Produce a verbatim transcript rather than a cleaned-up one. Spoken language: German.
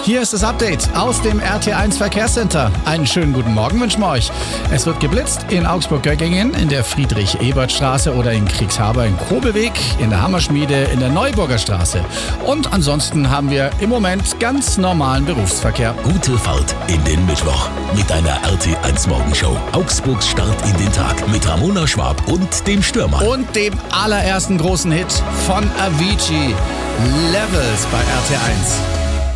Hier ist das Update aus dem R T eins Verkehrscenter. Einen schönen guten Morgen wünschen wir euch. Es wird geblitzt in Augsburg-Göggingen, in der Friedrich-Ebert-Straße oder in Kriegshaber in Kobelweg, in der Hammerschmiede, in der Neuburger Straße. Und ansonsten haben wir im Moment ganz normalen Berufsverkehr. Gute Fahrt in den Mittwoch mit einer R T eins Morgenshow. Augsburgs Start in den Tag mit Ramona Schwab und dem Stürmer. Und dem allerersten großen Hit von Avicii, Levels bei R T eins.